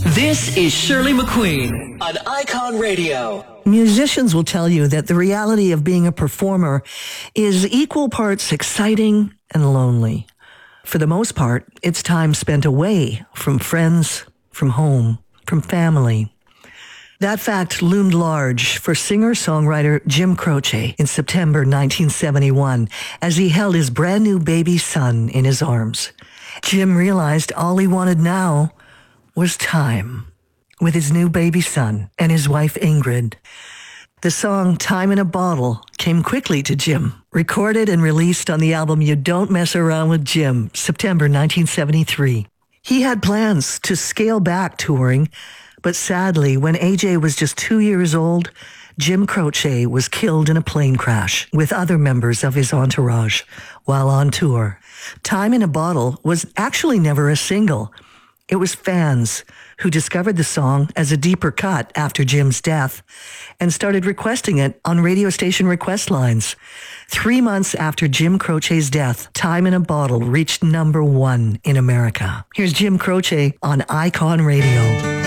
This is Shirley McQueen on Icon Radio. Musicians will tell you that the reality of being a performer is equal parts exciting and lonely. For the most part, it's time spent away from friends, from home, from family. That fact loomed large for singer-songwriter Jim Croce in September 1971 as he held his brand new baby son in his arms. Jim realized all he wanted now was time with his new baby son and his wife Ingrid. The song Time in a Bottle came quickly to Jim, recorded and released on the album You Don't Mess Around with Jim, September 1973. He had plans to scale back touring, but sadly, when AJ was just 2 years old, Jim Croce was killed in a plane crash with other members of his entourage while on tour. Time in a Bottle was actually never a single. It was fans who discovered the song as a deeper cut after Jim's death and started requesting it on radio station request lines. 3 months after Jim Croce's death, Time in a Bottle reached #1 in America. Here's Jim Croce on Icon Radio.